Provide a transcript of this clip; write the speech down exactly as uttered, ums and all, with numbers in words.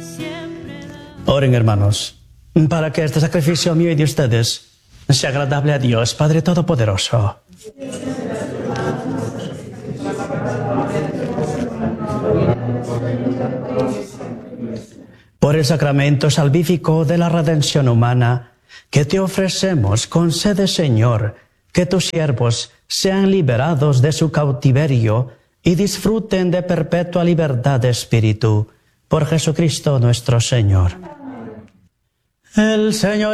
Oren, hermanos, para que este sacrificio mío y de ustedes sea agradable a Dios, Padre Todopoderoso. Por el sacramento salvífico de la redención humana que te ofrecemos, concede, Señor, que tus siervos sean liberados de su cautiverio y disfruten de perpetua libertad de espíritu. Por Jesucristo nuestro Señor. El Señor